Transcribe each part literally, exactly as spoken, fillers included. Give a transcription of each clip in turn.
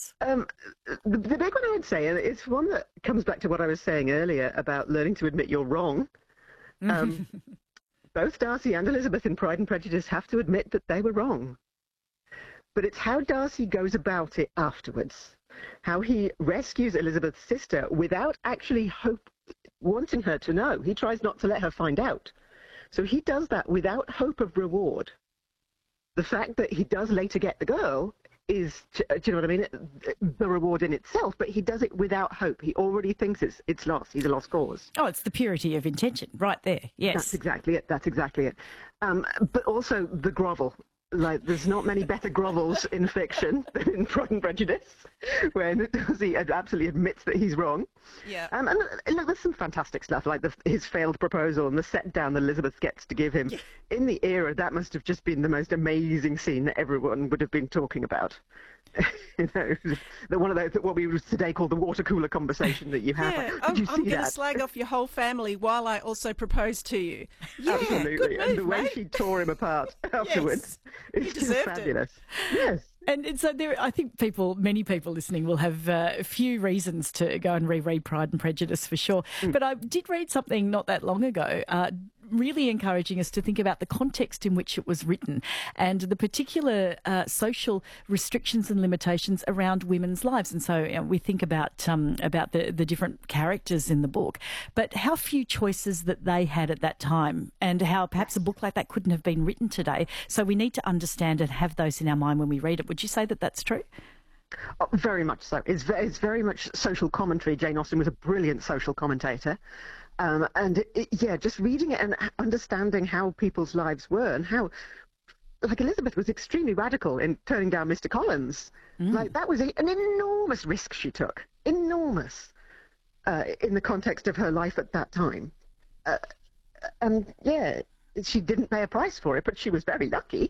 Yes. Um, the, the big one I would say, and it's one that comes back to what I was saying earlier about learning to admit you're wrong. Um, both Darcy and Elizabeth in Pride and Prejudice have to admit that they were wrong. But it's how Darcy goes about it afterwards, how he rescues Elizabeth's sister without actually hope, wanting her to know. He tries not to let her find out. So he does that without hope of reward. The fact that he does later get the girl is, do you know what I mean, the reward in itself, but he does it without hope. He already thinks it's it's lost. He's a lost cause. Oh, it's the purity of intention right there, yes. That's exactly it. That's exactly it. Um, but also the grovel. Like, there's not many better grovels in fiction than in Pride and Prejudice, when he absolutely admits that he's wrong. Yeah. Um, and look, there's some fantastic stuff, like the, his failed proposal and the set down that Elizabeth gets to give him. Yeah. In the era, that must have just been the most amazing scene that everyone would have been talking about. You know, the one of those, what we would today call the water cooler conversation that you have. Yeah, Did I'm, you see I'm going to that? slag off your whole family while I also propose to you. Yeah, Absolutely, good move, and the way mate. she tore him apart afterwards, He it's just deserved fabulous. Yes. And, and so there, I think people, many people listening will have uh, a few reasons to go and reread Pride and Prejudice for sure. Mm. But I did read something not that long ago, uh, really encouraging us to think about the context in which it was written and the particular uh, social restrictions and limitations around women's lives. And so you know, we think about um, about the, the different characters in the book, but how few choices that they had at that time, and how perhaps a book like that couldn't have been written today. So we need to understand and have those in our mind when we read it. Would you say that that's true? Oh, very much so. It's very, it's very much social commentary. Jane Austen was a brilliant social commentator. Um, and, it, it, yeah, just reading it and understanding how people's lives were and how, like, Elizabeth was extremely radical in turning down Mister Collins. Mm. Like, that was a, an enormous risk she took. Enormous. Uh, in the context of her life at that time. Uh, and, yeah, she didn't pay a price for it, but she was very lucky.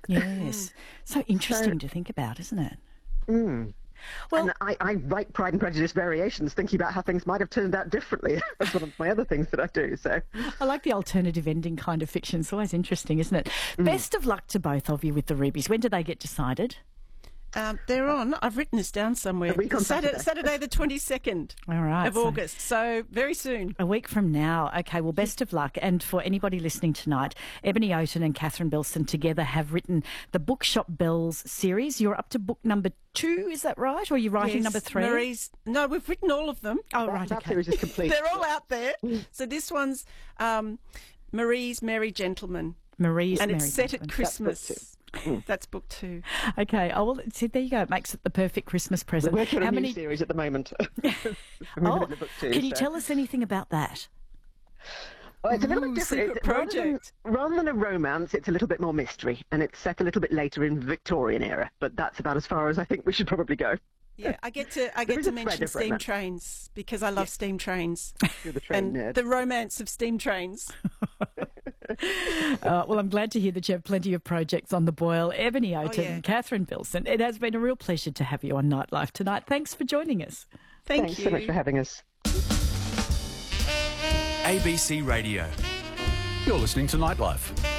Yes. So interesting so, to think about, isn't it? Mm. Well, and I, I write Pride and Prejudice variations thinking about how things might have turned out differently. That's one of my other things that I do. So I like the alternative ending kind of fiction. It's always interesting, isn't it? Mm. Best of luck to both of you with the Rubies. When do they get decided? Um, they're on. I've written this down somewhere. A week on Saturday, Saturday. Saturday the twenty-second All right, of so August. So very soon. A week from now. Okay, well, best of luck. And for anybody listening tonight, Ebony Oaten and Catherine Bilson together have written the Bookshop Bells series. You're up to book number two, is that right? Or are you writing yes, number three? Marie's, no, we've written all of them. Oh, that, right, that okay. series is complete. They're all out there. So this one's um, Marie's Merry Gentleman. Marie's and Merry it's set Gentleman. at Christmas. That's book two. Okay. Oh, well, see, there you go. It makes it the perfect Christmas present. We're working on How a new many series at the moment. oh, book two, can you so. tell us anything about that? Oh, it's a little Ooh, bit different. secret It's, rather, project. than, rather than a romance, it's a little bit more mystery, and it's set a little bit later in Victorian era. But that's about as far as I think we should probably go. Yeah, I get to I get to mention steam trains because I love yeah. steam trains. You're the train and nerd. the romance of steam trains. uh, well, I'm glad to hear that you have plenty of projects on the boil. Ebony Oaten, oh, yeah. Catherine Bilson, it has been a real pleasure to have you on Nightlife tonight. Thanks for joining us. Thank Thanks you. so much for having us. A B C Radio. You're listening to Nightlife.